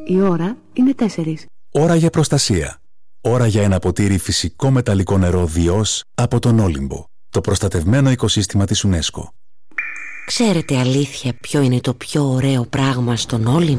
Η ώρα είναι 4. Ώρα για προστασία. Ώρα για ένα ποτήρι φυσικό μεταλλικό νερό Διός από τον Όλυμπο, το προστατευμένο οικοσύστημα της UNESCO. Ξέρετε αλήθεια ποιο είναι το πιο ωραίο πράγμα στον Όλυμπο?